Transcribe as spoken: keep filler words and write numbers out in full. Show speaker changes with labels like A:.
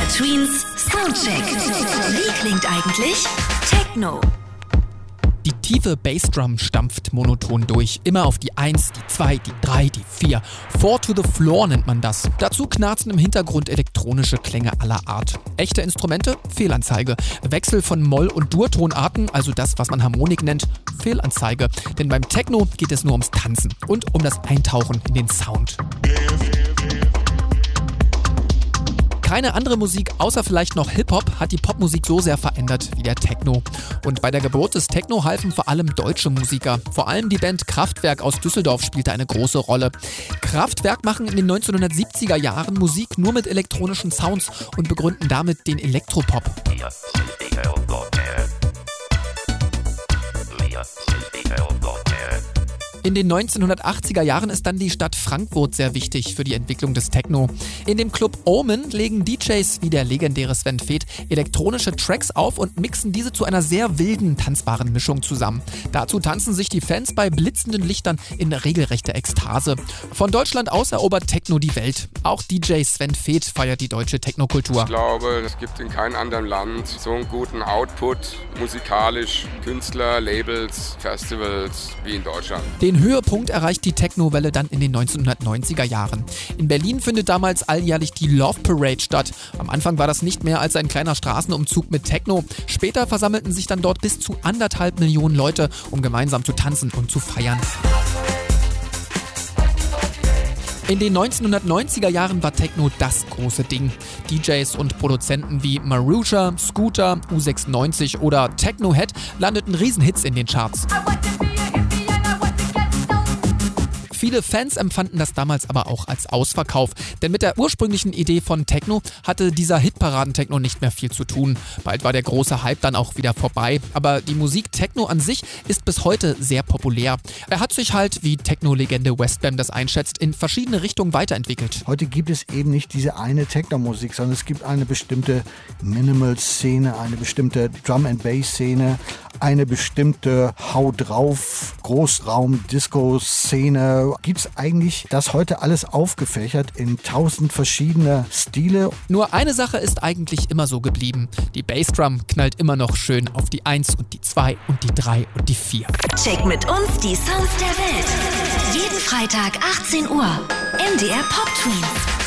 A: Tweens Soundcheck. Wie klingt eigentlich Techno?
B: Die tiefe Bassdrum stampft monoton durch. Immer auf die eins, die zwei, die drei, die vier. Four to the floor nennt man das. Dazu knarzen im Hintergrund elektronische Klänge aller Art. Echte Instrumente? Fehlanzeige. Wechsel von Moll- und Durtonarten, also das, was man Harmonik nennt, Fehlanzeige. Denn beim Techno geht es nur ums Tanzen und um das Eintauchen in den Sound. Keine andere Musik, außer vielleicht noch Hip-Hop, hat die Popmusik so sehr verändert wie der Techno. Und bei der Geburt des Techno halfen vor allem deutsche Musiker. Vor allem die Band Kraftwerk aus Düsseldorf spielte eine große Rolle. Kraftwerk machen in den neunzehnhundertsiebziger Jahren Musik nur mit elektronischen Sounds und begründen damit den Elektropop. In den neunzehnhundertachtziger Jahren ist dann die Stadt Frankfurt sehr wichtig für die Entwicklung des Techno. In dem Club Omen legen D Js wie der legendäre Sven Väth elektronische Tracks auf und mixen diese zu einer sehr wilden, tanzbaren Mischung zusammen. Dazu tanzen sich die Fans bei blitzenden Lichtern in regelrechter Ekstase. Von Deutschland aus erobert Techno die Welt. Auch D J Sven Väth feiert die deutsche Technokultur.
C: Ich glaube, es gibt in keinem anderen Land so einen guten Output, musikalisch, Künstler, Labels, Festivals wie in Deutschland.
B: Den Höhepunkt erreicht die Techno-Welle dann in den neunzehnhundertneunziger Jahren. In Berlin findet damals alljährlich die Love Parade statt. Am Anfang war das nicht mehr als ein kleiner Straßenumzug mit Techno. Später versammelten sich dann dort bis zu anderthalb Millionen Leute, um gemeinsam zu tanzen und zu feiern. In den neunzehnhundertneunziger Jahren war Techno das große Ding. D Js und Produzenten wie Marusha, Scooter, U sechsundneunzig oder Technohead landeten Riesenhits in den Charts. Viele Fans empfanden das damals aber auch als Ausverkauf, denn mit der ursprünglichen Idee von Techno hatte dieser Hitparaden-Techno nicht mehr viel zu tun. Bald war der große Hype dann auch wieder vorbei, aber die Musik Techno an sich ist bis heute sehr populär. Er hat sich halt, wie Techno-Legende Westbam das einschätzt, in verschiedene Richtungen weiterentwickelt.
D: Heute gibt es eben nicht diese eine Techno-Musik, sondern es gibt eine bestimmte Minimal-Szene, eine bestimmte Drum-and-Bass-Szene, eine bestimmte Hau drauf, Großraum-Disco-Szene. Gibt es eigentlich das heute alles aufgefächert in tausend verschiedene Stile?
B: Nur eine Sache ist eigentlich immer so geblieben. Die Bassdrum knallt immer noch schön auf die eins und die zwei und die drei und die vier.
A: Check mit uns die Sounds der Welt. Jeden Freitag achtzehn Uhr. M D R Pop Tweens.